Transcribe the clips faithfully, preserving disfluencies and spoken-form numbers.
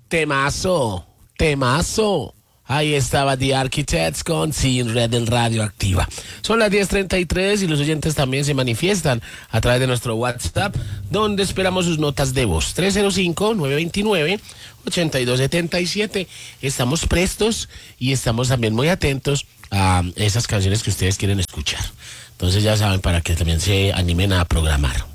Temazo, temazo. Ahí estaba The Architects con Sin Red en Radioactiva. Son las diez treinta y tres y los oyentes también se manifiestan a través de nuestro WhatsApp, donde esperamos sus notas de voz. tres cero cinco, nueve dos nueve, ocho dos siete siete. Estamos prestos y estamos también muy atentos a esas canciones que ustedes quieren escuchar. Entonces ya saben, para que también se animen a programar.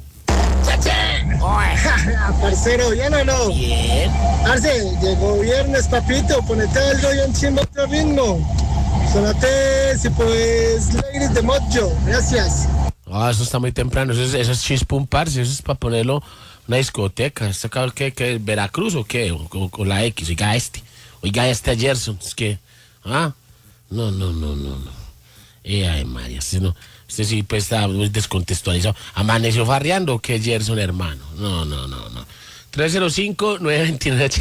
Parcero, ¿bien o no? Bien. Arce, llegó viernes, papito, ponete algo bien chimba otro ritmo. Sonate, si pues, Ladies de Mojo, gracias. Ah, eso está muy temprano, eso es, eso es chispum, parce, eso es para ponerlo en una discoteca. ¿Está acá qué, qué, Veracruz o qué? O, o, o la X, oiga este, oiga este a Gerson, es que, ah, no, no, no, no, no. Eh, ay, María, usted no, usted sí pues está muy descontextualizado. ¿Amaneció farreando o qué, Gerson, hermano? No, no, no, no. tres cero cinco, nueve dos nueve,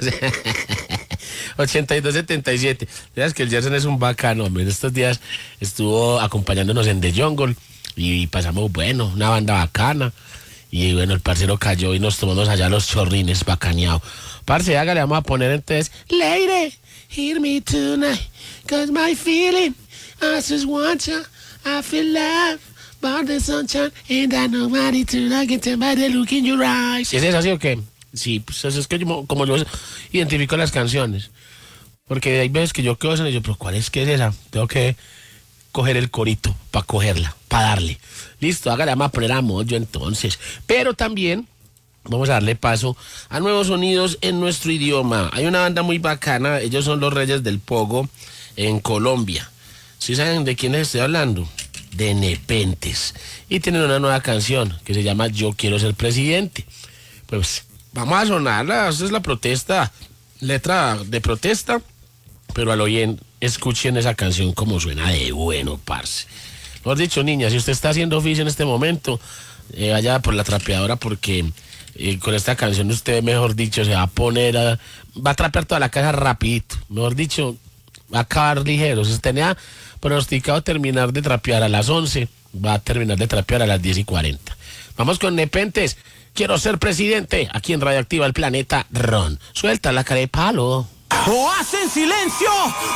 ocho dos siete siete. Sabes que el Gerson es un bacano, hombre. En estos días estuvo acompañándonos en The Jungle y pasamos, bueno, una banda bacana. Y bueno, el parcero cayó y nos tomamos allá los chorrines, bacaneado. Parce, hágale, vamos a poner entonces, Lady, hear me tonight, cause my feeling, I just want you, I feel love, but the sunshine, and I know nobody to like it, by the look in your eyes. ¿Es eso así o qué? Sí, pues eso es que yo, como yo identifico las canciones. Porque hay veces que yo quedo y yo, pero ¿cuál es que es esa? Tengo que coger el corito para cogerla, para darle. Listo, hágale, vamos a poner a Mojo entonces. Pero también vamos a darle paso a nuevos sonidos en nuestro idioma. Hay una banda muy bacana, ellos son los Reyes del Pogo en Colombia. ¿Sí saben de quiénes estoy hablando? De Nepentes. Y tienen una nueva canción que se llama Yo Quiero Ser Presidente. Pues vamos a sonarla, esa es la protesta, letra de protesta, pero al oír, escuchen esa canción como suena de bueno, parce. Mejor dicho, niña, si usted está haciendo oficio en este momento, eh, vaya por la trapeadora porque eh, con esta canción usted, mejor dicho, se va a poner a, va a trapear toda la casa rapidito, mejor dicho, va a acabar ligero. Si usted tenía pronosticado terminar de trapear a las once, va a terminar de trapear a las diez y cuarenta. Vamos con Nepentes, Quiero Ser Presidente, aquí en Radioactiva, el planeta Ron. Suelta la cara de palo. O hacen silencio